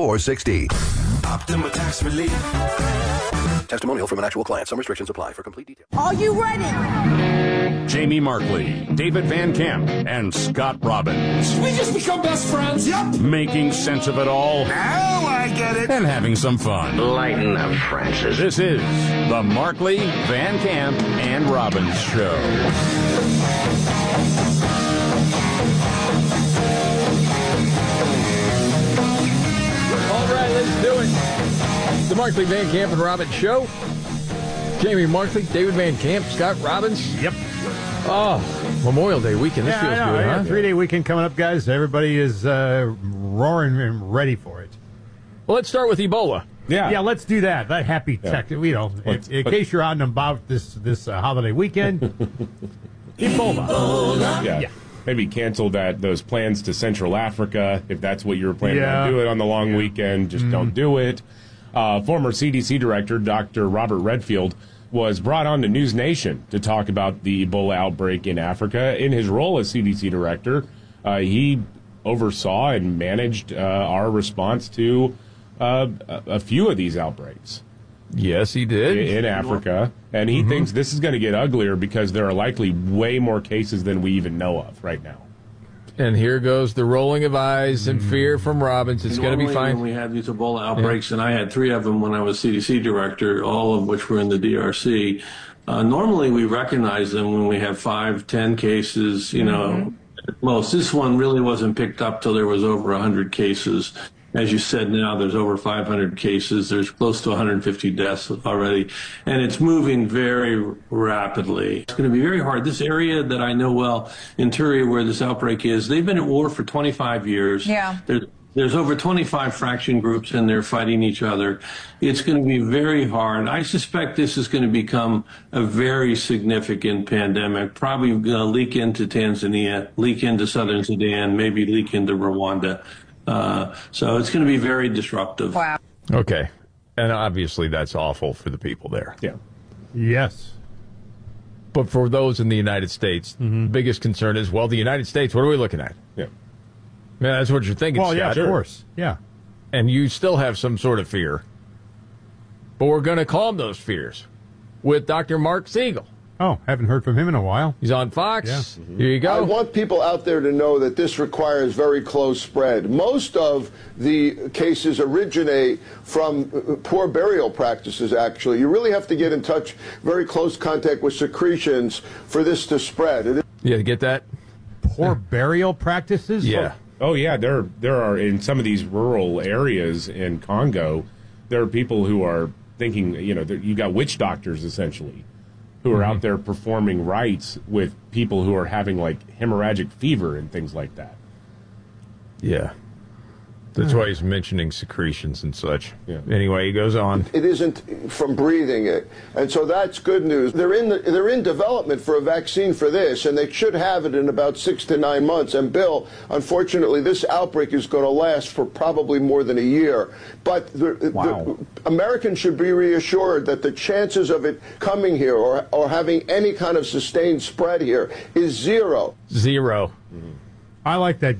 460. Optima Tax Relief. Testimonial from an actual client. Some restrictions apply. For complete details. Are you ready? Jamie Markley, David Van Camp, and Scott Robbins. We just become best friends. Yep. Making sense of it all. Now I get it. And having some fun. Lighten up, Francis. This is the Markley, Van Camp, and Robbins Show. All right, let's do it. The Markley, Van Camp, and Robbins Show. Jamie Markley, David Van Camp, Scott Robbins. Yep. Oh, Memorial Day weekend. This feels good, huh? 3-day weekend coming up, guys. Everybody is roaring and ready for it. Well, let's start with Ebola. Yeah, let's do that. That happy tech. You know, in case you're out and about this holiday weekend, Ebola. Yeah. Maybe cancel those plans to Central Africa if that's what you're planning on doing on the long weekend. Just don't do it. Former CDC director Dr. Robert Redfield was brought on to News Nation to talk about the Ebola outbreak in Africa. In his role as CDC director, he oversaw and managed our response to a few of these outbreaks. Yes, he did. In Africa. And he thinks this is going to get uglier because there are likely way more cases than we even know of right now. And here goes the rolling of eyes and fear from Robbins. It's going to be fine. When we had these Ebola outbreaks, and I had 3 of them when I was CDC director, all of which were in the DRC, normally we recognize them when we have 5, 10 cases, you know, at most. This one really wasn't picked up till there was over 100 cases. As you said, now there's over 500 cases. There's close to 150 deaths already, and it's moving very rapidly. It's going to be very hard. This area that I know well, Interior, where this outbreak is, they've been at war for 25 years. Yeah. There's over 25 fraction groups, and they're fighting each other. It's going to be very hard. I suspect this is going to become a very significant pandemic, probably going to leak into Tanzania, leak into southern Sudan, maybe leak into Rwanda. So it's going to be very disruptive. Wow. Okay. And obviously that's awful for the people there. Yeah. Yes. But for those in the United States, the biggest concern is, well, the United States, what are we looking at? Yeah. Man, that's what you're thinking, Well, Scott. yeah, of course. Yeah. And you still have some sort of fear. But we're going to calm those fears with Dr. Mark Siegel. Oh, haven't heard from him in a while. He's on Fox. Yeah. Here you go. I want people out there to know that this requires very close spread. Most of the cases originate from poor burial practices, actually. You really have to get in touch, very close contact with secretions for this to spread. Yeah, get that? Poor burial practices? Yeah. Oh, yeah. There are, in some of these rural areas in Congo, there are people who are thinking, you know, you got witch doctors, essentially, who are out there performing rites with people who are having, like, hemorrhagic fever and things like that. Yeah. That's why he's mentioning secretions and such. Yeah. Anyway, he goes on. It isn't from breathing it. And so that's good news. They're in development for a vaccine for this, and they should have it in about 6 to 9 months. And Bill, unfortunately, this outbreak is going to last for probably more than a year. But the Americans should be reassured that the chances of it coming here or having any kind of sustained spread here is 0. 0. I like that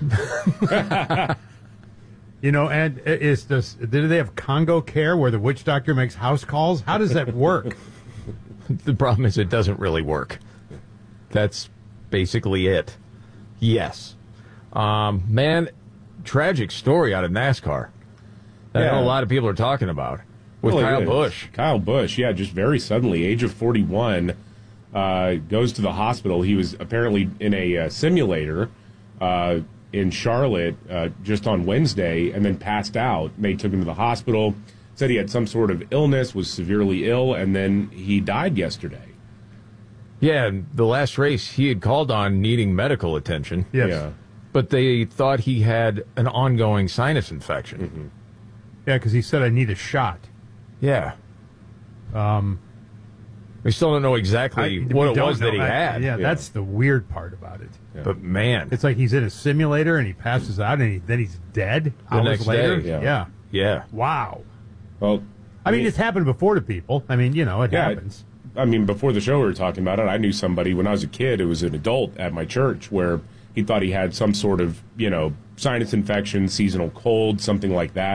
guy. You know, and do they have Congo Care where the witch doctor makes house calls? How does that work? The problem is it doesn't really work. That's basically it. Yes. Man, tragic story out of NASCAR that I know a lot of people are talking about with Kyle Busch. Kyle Busch, yeah, just very suddenly, age of 41, goes to the hospital. He was apparently in a simulator in Charlotte just on Wednesday and then passed out. They took him to the hospital, said he had some sort of illness, was severely ill, and then he died yesterday. Yeah, the last race he had called on needing medical attention. Yes. Yeah. But they thought he had an ongoing sinus infection. Yeah, because he said, I need a shot. Yeah. We still don't know exactly what it was that he had. Yeah, that's the weird part about it. Yeah. But, man. It's like he's in a simulator and he passes out and then he's dead The hours next later. day. Yeah. Wow. Well, I mean, it's happened before to people. I mean, you know, it happens. I mean, before the show we were talking about it, I knew somebody when I was a kid, it was an adult at my church, where he thought he had some sort of, you know, sinus infection, seasonal cold, something like that.